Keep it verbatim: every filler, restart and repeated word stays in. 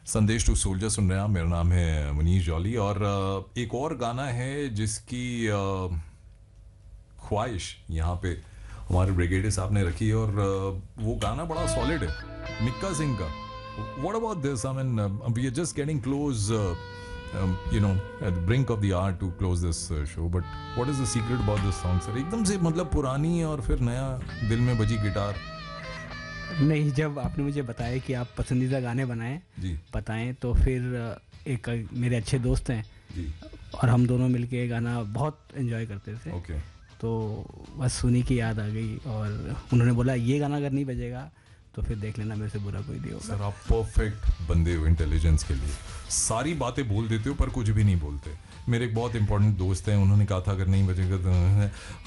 संदेश to soldier सुन रहे हैं आप। मेरा नाम है मनीष जॉली और अ, एक और गाना है जिसकी अ, ख्वाहिश यहाँ पे हमारे ब्रिगेडियर साहब ने रखी है और अ, वो गाना बड़ा सॉलिड है मिक्का सिंह का। What about this? I mean, uh, we are just getting close, uh, um, you know, at the brink of the hour to close this uh, show. But what is the secret about this song, sir? एकदम से मतलब पुरानी और फिर नया दिल में बजी गिटार। नहीं, जब आपने मुझे बताया कि आप पसंदीदा गाने बनाएं जी बताएं तो फिर एक मेरे अच्छे दोस्त हैं जी और हम दोनों मिलके ये गाना बहुत एंजॉय करते थे। ओके तो बस सुनी की याद आ गई और उन्होंने बोला ये गाना अगर नहीं बजेगा तो फिर देख लेना, मेरे से बुरा कोई नहीं होगा। सर आप परफेक्ट बंदे हो इंटेलिजेंस के लिए। सारी बातें बोल देते हो पर कुछ भी नहीं बोलते। मेरे एक बहुत इंपॉर्टेंट दोस्त हैं, उन्होंने कहा था अगर नहीं बजेगा तो